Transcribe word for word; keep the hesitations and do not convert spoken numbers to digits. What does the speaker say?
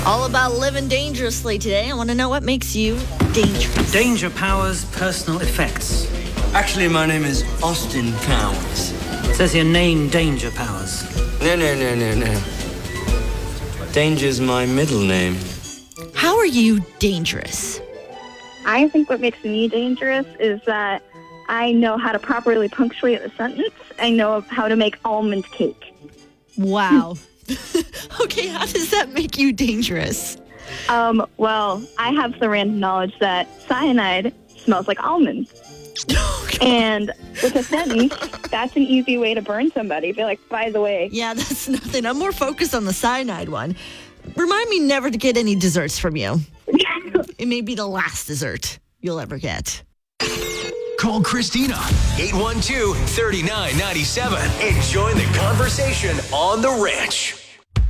All about living dangerously today. I want to know what makes you dangerous. Danger Powers personal effects. Actually, my name is Austin Powers. It says here name Danger Powers. No, no, no, no, no. Danger's my middle name. How are you dangerous? I think what makes me dangerous is that I know how to properly punctuate a sentence. I know how to make almond cake. Wow. Okay, how does that make you dangerous? Um, well, I have the random knowledge that cyanide smells like almonds. And with a sentence, that's an easy way to burn somebody. Be like, by the way. Yeah, that's nothing. I'm more focused on the cyanide one. Remind me never to get any desserts from you. It may be the last dessert you'll ever get. Call Christina, eight one two, three nine nine seven, and join the conversation on The Ranch.